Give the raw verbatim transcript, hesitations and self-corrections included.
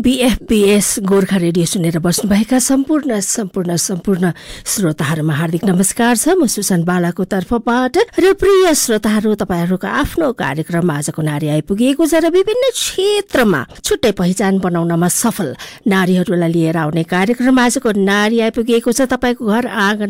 बीएफपीएस Gorkha radio सुनेर बस्नुभएका सम्पूर्ण सम्पूर्ण सम्पूर्ण श्रोताहरूमा हार्दिक नमस्कार छ। म सुसन बालाको तर्फबाट र प्रिय श्रोताहरू, तपाईहरूको आफ्नो कार्यक्रम आजको नारी आइपुगेको छ र विभिन्न क्षेत्रमा छुट्टै पहिचान बनाउनमा सफल नारीहरूलाई लिएर आउने कार्यक्रम आजको नारी आइपुगेको छ। तपाईको घर आँगन